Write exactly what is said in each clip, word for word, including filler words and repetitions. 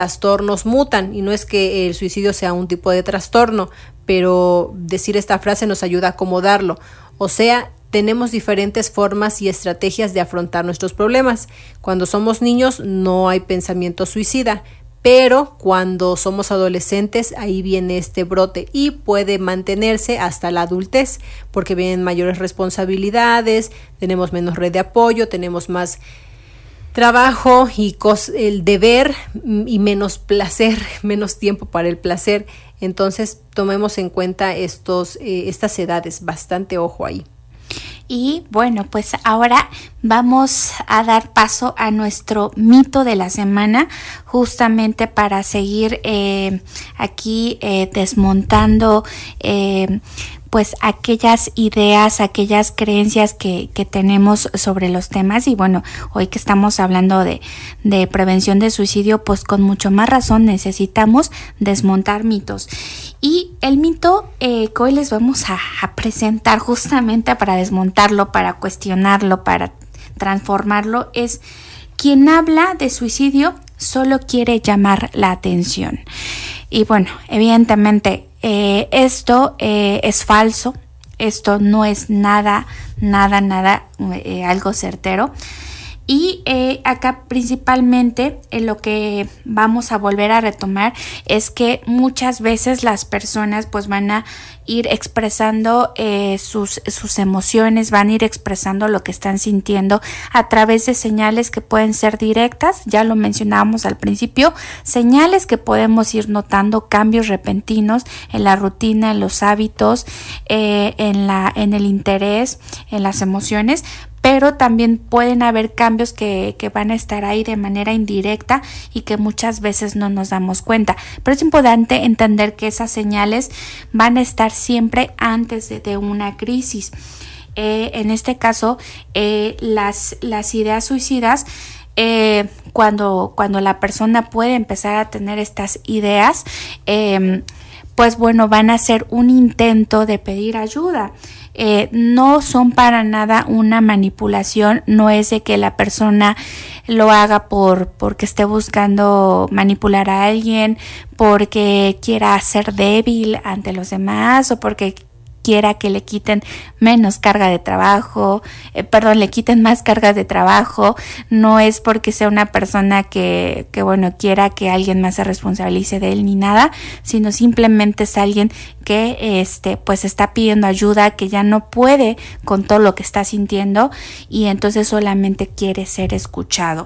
trastornos mutan, y no es que el suicidio sea un tipo de trastorno, pero decir esta frase nos ayuda a acomodarlo. O sea, tenemos diferentes formas y estrategias de afrontar nuestros problemas. Cuando somos niños no hay pensamiento suicida, pero cuando somos adolescentes ahí viene este brote y puede mantenerse hasta la adultez, porque vienen mayores responsabilidades, tenemos menos red de apoyo, tenemos más trabajo y cos- el deber y menos placer, menos tiempo para el placer. Entonces tomemos en cuenta estos, eh, estas edades, bastante ojo ahí. Y bueno, pues ahora vamos a dar paso a nuestro mito de la semana, justamente para seguir eh, aquí eh, desmontando eh, pues aquellas ideas, aquellas creencias que, que tenemos sobre los temas. Y bueno, hoy que estamos hablando de, de prevención de suicidio, pues con mucho más razón necesitamos desmontar mitos. Y el mito eh, que hoy les vamos a, a presentar justamente para desmontarlo, para cuestionarlo, para transformarlo, es: quien habla de suicidio solo quiere llamar la atención. Y bueno, evidentemente eh, esto eh, es falso, esto no es nada, nada, nada eh, algo certero. Y eh, acá principalmente eh, lo que vamos a volver a retomar es que muchas veces las personas pues van a ir expresando eh, sus, sus emociones, van a ir expresando lo que están sintiendo a través de señales que pueden ser directas, ya lo mencionábamos al principio, señales que podemos ir notando, cambios repentinos en la rutina, en los hábitos, eh, en, la, en el interés, en las emociones, pero también pueden haber cambios que, que van a estar ahí de manera indirecta y que muchas veces no nos damos cuenta. Pero es importante entender que esas señales van a estar siempre antes de, de una crisis. Eh, en este caso, eh, las, las ideas suicidas, eh, cuando, cuando la persona puede empezar a tener estas ideas, eh, pues bueno, van a ser un intento de pedir ayuda. Eh, no son para nada una manipulación, no es de que la persona lo haga por porque esté buscando manipular a alguien, porque quiera ser débil ante los demás o porque quiera que le quiten menos carga de trabajo, eh, perdón, le quiten más cargas de trabajo. No es porque sea una persona que, que bueno, quiera que alguien más se responsabilice de él ni nada, sino simplemente es alguien que este pues está pidiendo ayuda, que ya no puede con todo lo que está sintiendo y entonces solamente quiere ser escuchado.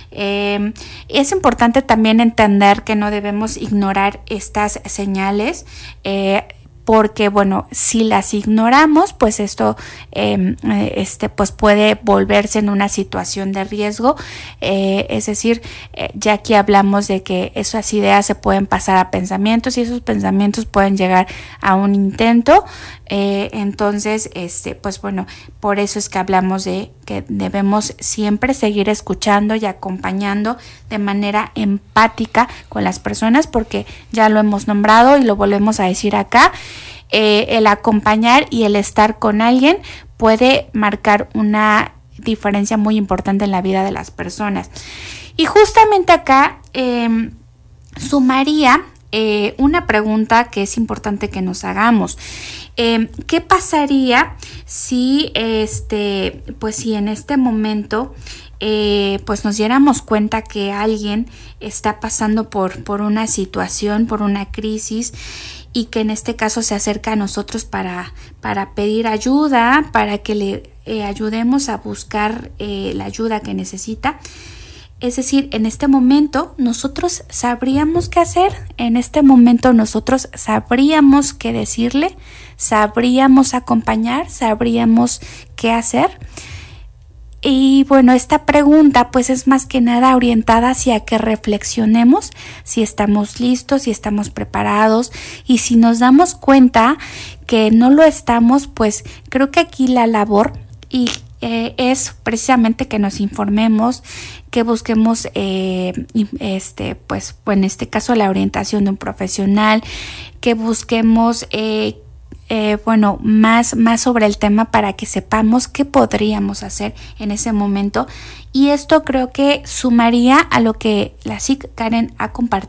Eh, es importante también entender que no debemos ignorar estas señales, eh, porque bueno, si las ignoramos, pues esto eh, este pues puede volverse en una situación de riesgo, eh, es decir, eh, ya aquí hablamos de que esas ideas se pueden pasar a pensamientos y esos pensamientos pueden llegar a un intento, eh, entonces este pues bueno, por eso es que hablamos de que debemos siempre seguir escuchando y acompañando de manera empática con las personas, porque ya lo hemos nombrado y lo volvemos a decir acá. Eh, el acompañar y el estar con alguien puede marcar una diferencia muy importante en la vida de las personas. Y justamente acá eh, sumaría eh, una pregunta que es importante que nos hagamos. Eh, ¿Qué pasaría si, este, pues, si en este momento eh, pues nos diéramos cuenta que alguien está pasando por, por una situación, por una crisis, y que en este caso se acerca a nosotros para, para pedir ayuda, para que le eh, ayudemos a buscar eh, la ayuda que necesita? Es decir, en este momento nosotros sabríamos qué hacer, en este momento nosotros sabríamos qué decirle, sabríamos acompañar, sabríamos qué hacer. Y bueno, esta pregunta pues es más que nada orientada hacia que reflexionemos si estamos listos, si estamos preparados, y si nos damos cuenta que no lo estamos, pues creo que aquí la labor y eh, es precisamente que nos informemos, que busquemos eh, este pues en este caso la orientación de un profesional, que busquemos eh, Eh, bueno, más, más sobre el tema para que sepamos qué podríamos hacer en ese momento. Y esto creo que sumaría a lo que la psic Karen ha compartido